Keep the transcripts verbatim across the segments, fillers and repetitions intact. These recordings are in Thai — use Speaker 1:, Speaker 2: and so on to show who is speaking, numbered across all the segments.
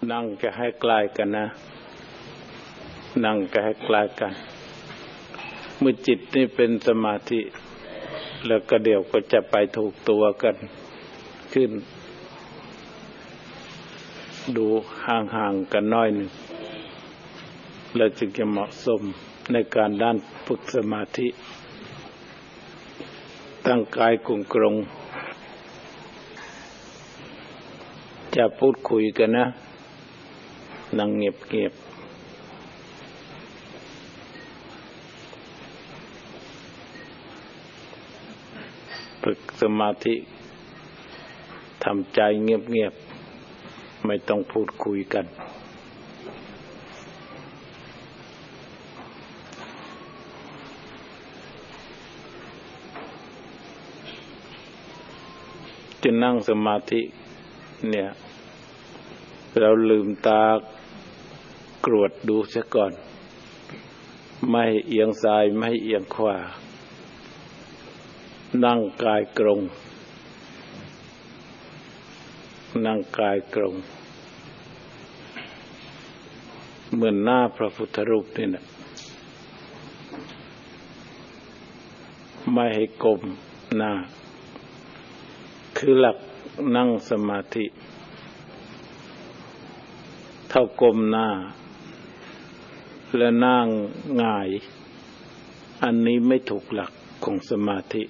Speaker 1: นั่งจะให้ใกล้กันนะนั่งจะให้ใกล้กันเมื่อจิตนี่เป็นสมาธิแล้วก็เดี๋ยวก็จะไปถูกตัวกันขึ้นดูห่างๆกันน้อยหนึ่งแล้วจึงจะเหมาะสมในการด้านฝึกสมาธิตั้งกายคงกรงจะพูดคุยกันนะนั่งเงียบๆฝึกสมาธิทำใจเงียบๆไม่ต้องพูดคุยกันจะนั่งสมาธิเนี่ยเราลืมตากรวดดูเสียก่อนไม่เอียงซ้ายไม่เอียงขวานั่งกายตรงนั่งกายตรงเหมือนหน้าพระพุทธรูปนี่นะไม่ให้ก้มหน้าคือหลักนั่งสมาธิเท่าก้มหน้าและนั่งหงายอันนี้ไม่ถูกหลักของสมาธิ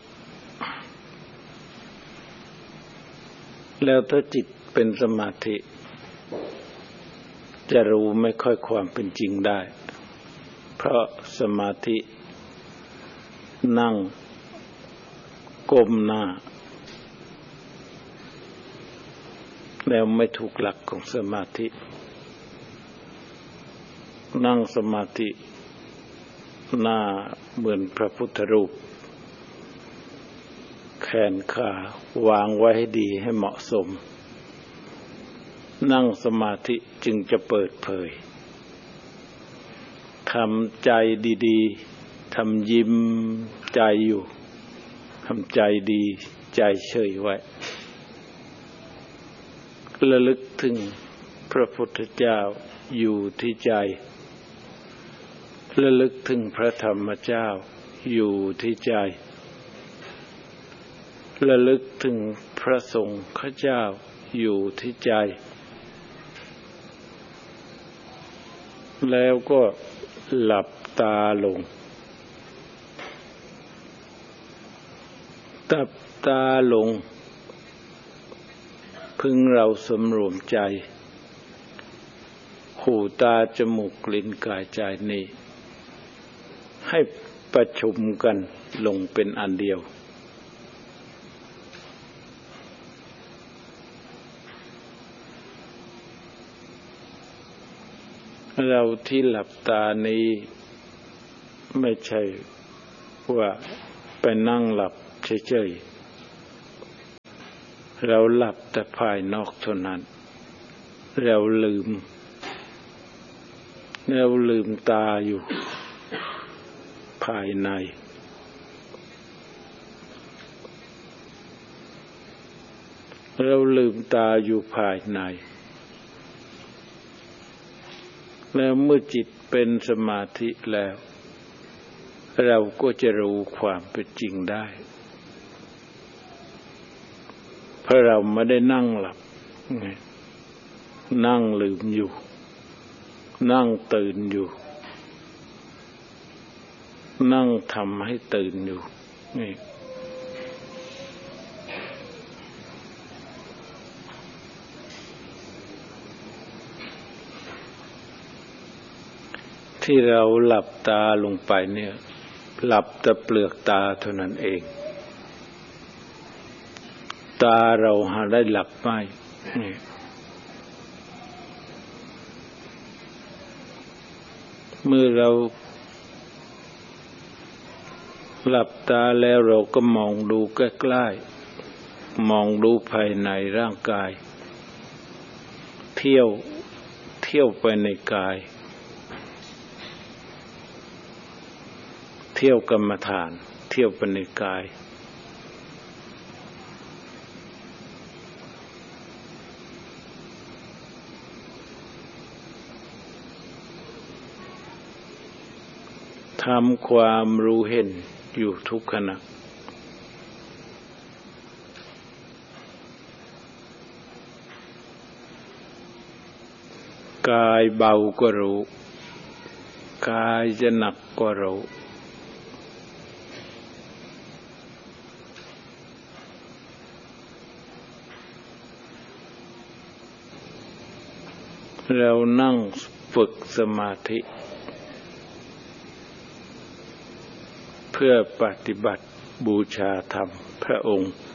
Speaker 1: แล้วถ้าจิตเป็นสมาธิจะรู้ไม่ค่อยความเป็นจริงได้เพราะสมาธินั่งก้มหน้าแล้วไม่ถูกหลักของสมาธินั่งสมาธิหน้าเหมือนพระพุทธรูปแขนขาวางไว้ให้ดีให้เหมาะสมนั่งสมาธิจึงจะเปิดเผยทำใจดีๆทำยิ้มใจอยู่ทำใจดีใจเฉยไว้ระลึกถึงพระพุทธเจ้าอยู่ที่ใจระลึกถึงพระธรรมเจ้าอยู่ที่ใจระลึกถึงพระสงฆ์เจ้าอยู่ที่ใจแล้วก็หลับตาลงตับตาลงพึงเราสำรวมใจหูตาจมูกลิ้นกายใจนี้ให้ประชุมกันลงเป็นอันเดียวเราที่หลับตานี้ไม่ใช่ว่าไปนั่งหลับเฉยๆเราหลับแต่ภายนอกเท่านั้นเราลืมเราลืมตาอยู่ภายในเราลืมตาอยู่ภายในแล้วเมื่อจิตเป็นสมาธิแล้วเราก็จะรู้ความเป็นจริงได้เพราะเราไม่ได้นั่งหลับนั่งลืมอยู่นั่งตื่นอยู่นั่งทำให้ตื่นอยู่นี่ที่เราหลับตาลงไปเนี่ยหลับแต่เปลือกตาเท่านั้นเองตาเราหาได้หลับไหมนี่เมื่อเราหลับตาแล้วเราก็มองดูใกล้ๆมองดูภายในร่างกายเที่ยวเที่ยวไปในกายเที่ยวกรรมฐานเที่ยวไปในกายทำความรู้เห็นอยู่ทุกขณะกายเบาก็รู้กายจะหนักก็รู้เรานั่งฝึกสมาธิเพื่อปฏิบัติบูชาธรรมพระองค์